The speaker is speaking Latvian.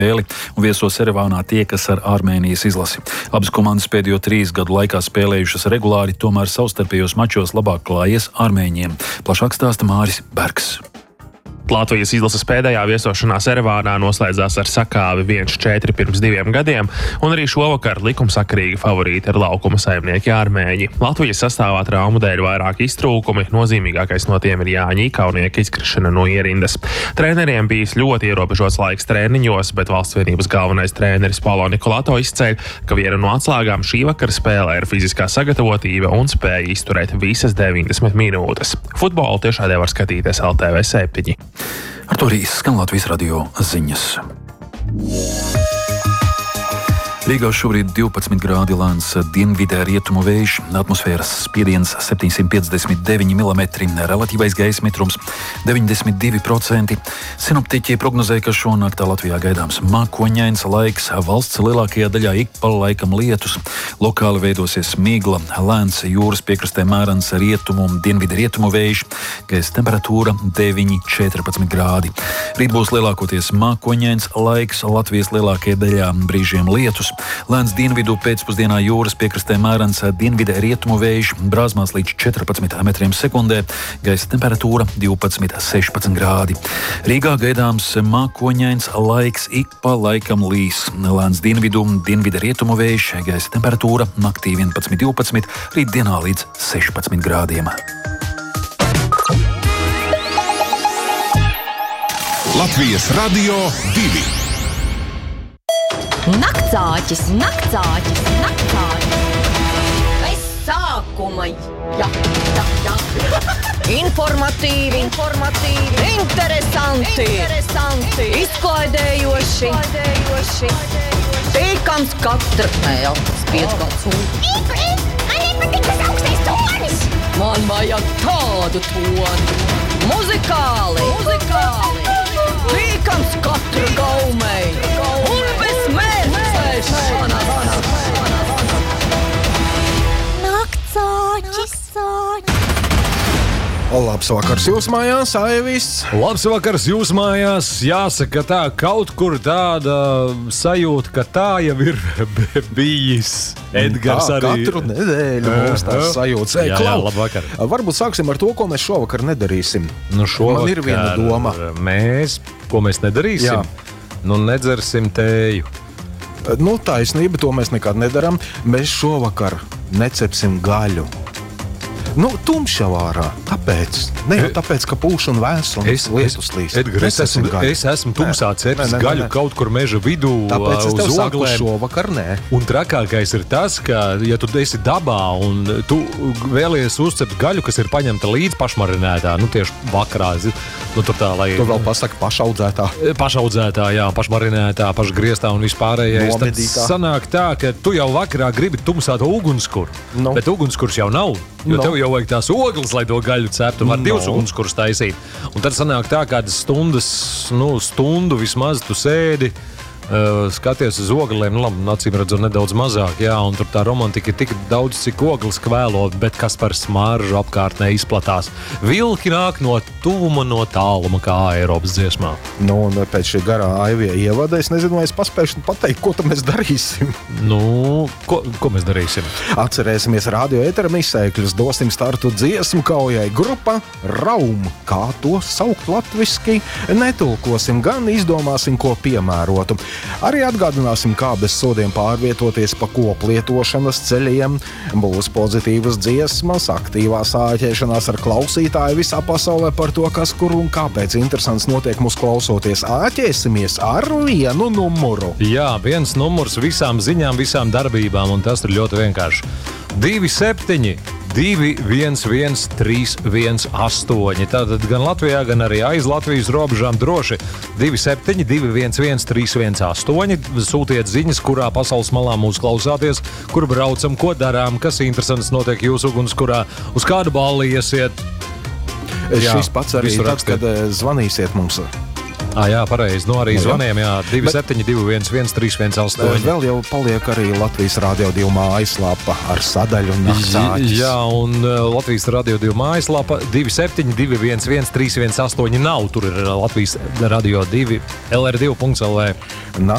spēli un viesos Erevānā tiekas ar Armēnijas izlasi. Abas komandas pēdējo 3 gadu laikā spēlējušas regulāri, tomēr savstarpējos mačos labāk klājies armēņiem. Plašāk stāsta Māris Bergs. Latvijas izlases pēdējā viesošanās Erevānā noslēdzās ar sakāvi 1-4 pirms 2 gadiem, un arī šovakar likumsakarīgi favorīti ir laukuma saimnieki armēņi. Latvijas sastāvā traumu dēļ vairāk iztrūkumi, nozīmīgākais no tiem ir Jāņa Ikaunieka izkrišana no ierindas. Treneriem bijis ļoti ierobežots laiks treniņos, bet Valsts vienības galvenais treneris Paulo Nikolato izceļ, ka viena no atslēgām šī vakara spēlē ir fiziskā sagatavotība un spēja izturēt visas 90 minūtes. Futbolu tiešādē var skatīties LTV 7. Ar to arī skan Latvijas radio ziņas. Rīgā šobrīd 12 grādi, lēns dienvidē rietumu vējš, atmosfēras spiediens 759 mm, relatīvais gaisa mitrums 92%. Sinoptiķi prognozē, ka šonakt Latvijā gaidāms mākoņains laiks, valsts lielākajā daļā ik pa laikam lietus, lokāli veidosies migla, lēns jūras piekrastē mērens rietumu un dienvidu rietumu vējš, gaisa temperatūra 9–14 grādi. Rīt būs lielākoties mākoņains laiks, Latvijas lielākajā daļā brīžiem lietus. Lēns dienvidu pēcpusdienā jūras piekrastē mērens dienvidē rietumu vējš, brāzmās līdz 14 m/sekundē, gaisa temperatūra 12–16 grādi. Rīgā gaidāms mākoņains laiks, ik pa laikam līs. Lēns dienvidu rietumu vējš, gaisa temperatūra naktī 11–12, rītdienā līdz 16 grādiem. Latvijas radio 2. Naktsāķis. Bez sākuma. Jā. Informatīvi. Interesanti. Izklaidējoši. Tīkams katra. Nē, tas piedgāds. Man nepatīk tas augstais tonis. Man vajag tādu toni. Muzikāli. Tīkams katra gaumei. Un bez mērķēšanas. Naktsāķis. Labs vakars jūs mājās, Aivists. Labs vakars jūs mājās. Jāsaka tā, kaut kur tāda sajūta, ka tā jau ir bijis. Edgars tā, arī. Katru nedēļu mums tās sajūtas. Jā, labvakar. Varbūt sāksim ar to, ko mēs šovakar nedarīsim. Šovakar man ir viena doma. Ko mēs nedarīsim? Jā. Nedzersim tēju. Taisnība, to mēs nekad nedaram. Mēs šovakar necepsim gaļu. Tumšā vārā. Tāpēc. Ne jau tāpēc, ka pūš un vēs un lietus līst. Edgars, es esmu tumsā cepis gaļu kaut kur meža vidū tāpēc uz oglēm. Šovakar nē. Un trakākais ir tas, ka, ja tu esi dabā un tu vēlies uzcept gaļu, kas ir paņemta līdz pašmarinētā, tieši vakarā, tur tā, lai... Tu vēl pasaki pašaudzētā. Pašaudzētā, jā, pašmarinātā, pašgrieztā un vispārējais. Tad sanāk tā, ka tu jau vakarā gribi tumsāt ugunskuru, bet ugunskurs jau nav. Jo tev jau vajag tās ogles, lai to gaļu ceptu, var 2 ugunskurus taisīt. Un tad sanāk tā, kādas stundu vismaz tu sēdi, skaties uz ogliem, acīm redzot nedaudz mazāk, jā, un tur tā romantika ir tik daudz, cik ogles kvēlo, bet kas par smaržu apkārtnē izplatās. Vilki nāk no tuvuma, no tāluma, kā Eiropas dziesmā. Un pēc šī garā Aivija ievada, es nezinu, vai es paspēšu pateikt, ko tad mēs darīsim. Ko mēs darīsim? Atcerēsimies radio ētera misēkļus, dosim startu dziesmu kaujai grupa Raum, kā to saukt latviski, netulkosim, gan izdomāsim, ko piemērotu. Arī atgādināsim, kā bez sodiem pārvietoties pa koplietošanas ceļiem, būs pozitīvas dziesmas, aktīvās āķēšanās ar klausītāju visā pasaulē par to, kas, kur un kāpēc interesants notiek mūs klausoties. Āķēsimies ar 1 numuru. Jā, 1 numurs visām ziņām, visām darbībām, un tas ir ļoti vienkārši. 27 211 318. Tātad gan Latvijā, gan arī aiz Latvijas robežām droši 27 211 318. Sūtiet ziņas, kurā pasaules malā mūs klausāties, kur braucam, ko darām, kas interesants notiek jūsu ugunskurā, uz kādu balli iesiet. Šis pats arī tad, kad zvanīsiet mums. Jā, pareizi. Nu, arī zvaniem, 272 131 vēl jau paliek arī Latvijas Radio 2 mājaslapa ar sadaļu Naktsāķis. Jā, un Latvijas Radio 2 mājaslapa 272 131 318 nav. Tur ir Latvijas Radio 2 LR2.lv.